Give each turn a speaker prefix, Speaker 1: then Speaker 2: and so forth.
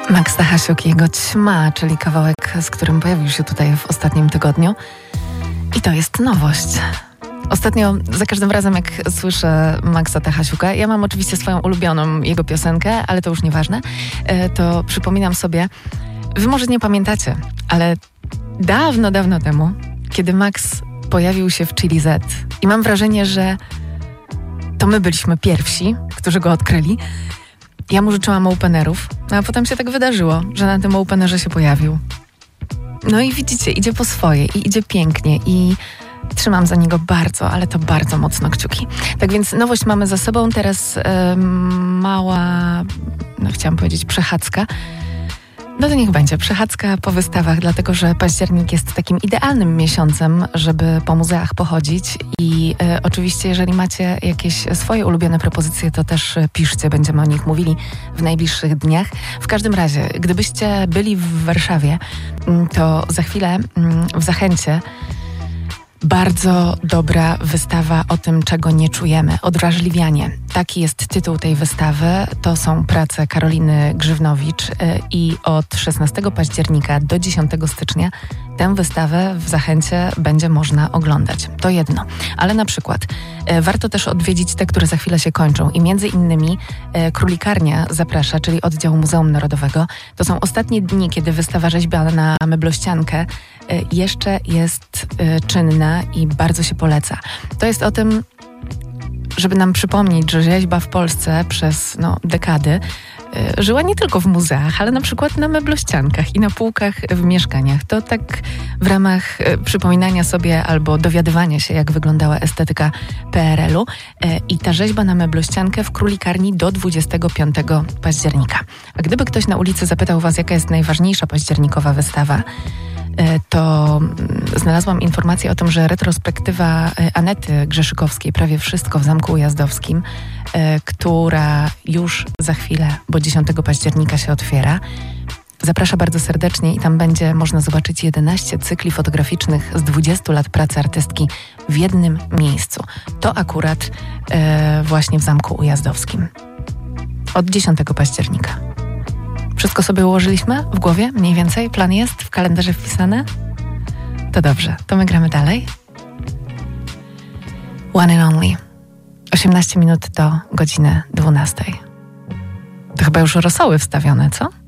Speaker 1: Max Stachasiuk i jego Ćma, czyli kawałek, z którym pojawił się tutaj w ostatnim tygodniu. I to jest nowość. Ostatnio, za każdym razem jak słyszę Maxa Stachasiuka, ja mam oczywiście swoją ulubioną jego piosenkę, ale to już nieważne, to przypominam sobie, wy może nie pamiętacie, ale dawno, dawno temu, kiedy Max pojawił się w Chili Z i mam wrażenie, że to my byliśmy pierwsi, którzy go odkryli. Ja mu życzyłam openerów, a potem się tak wydarzyło, że na tym openerze się pojawił. No i widzicie, idzie po swoje i idzie pięknie i trzymam za niego bardzo, ale to bardzo mocno kciuki. Tak więc nowość mamy za sobą, teraz mała, chciałam powiedzieć przechadzka. No to niech będzie przechadzka po wystawach, dlatego że październik jest takim idealnym miesiącem, żeby po muzeach pochodzić i oczywiście jeżeli macie jakieś swoje ulubione propozycje, to też piszcie, będziemy o nich mówili w najbliższych dniach. W każdym razie, gdybyście byli w Warszawie, to za chwilę w Zachęcie bardzo dobra wystawa o tym, czego nie czujemy. Odwrażliwianie. Taki jest tytuł tej wystawy. To są prace Karoliny Grzywnowicz i od 16 października do 10 stycznia tę wystawę w Zachęcie będzie można oglądać. To jedno. Ale na przykład warto też odwiedzić te, które za chwilę się kończą i między innymi Królikarnia zaprasza, czyli oddział Muzeum Narodowego. To są ostatnie dni, kiedy wystawa rzeźba na meblościankę jeszcze jest czynna i bardzo się poleca. To jest o tym, żeby nam przypomnieć, że rzeźba w Polsce przez dekady żyła nie tylko w muzeach, ale na przykład na meblościankach i na półkach w mieszkaniach. To tak w ramach przypominania sobie albo dowiadywania się, jak wyglądała estetyka PRL-u. I ta rzeźba na meblościankę w Królikarni do 25 października. A gdyby ktoś na ulicy zapytał was, jaka jest najważniejsza październikowa wystawa, to znalazłam informację o tym, że retrospektywa Anety Grzeszykowskiej, Prawie wszystko w Zamku Ujazdowskim, która już za chwilę, bo 10 października się otwiera, zaprasza bardzo serdecznie i tam będzie można zobaczyć 11 cykli fotograficznych z 20 lat pracy artystki w jednym miejscu. To akurat właśnie w Zamku Ujazdowskim. Od 10 października. Wszystko sobie ułożyliśmy w głowie? Mniej więcej? Plan jest w kalendarze wpisany? To dobrze, to my gramy dalej. One and Only. 18 minut do godziny 12. To chyba już rosoły wstawione, co?